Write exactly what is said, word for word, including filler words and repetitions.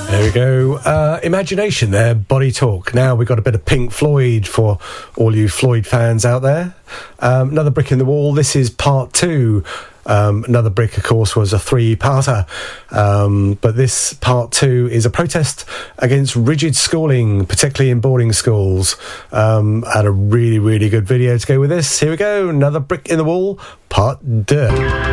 There we go. Uh, Imagination there, Body Talk. Now we've got a bit of Pink Floyd for all you Floyd fans out there. Um, another brick in the wall. This is part two. Um, another brick, of course, was a three-parter. Um, but this part two is a protest against rigid schooling, particularly in boarding schools. Um, I had a really, really good video to go with this. Here we go. Another brick in the wall, part deux.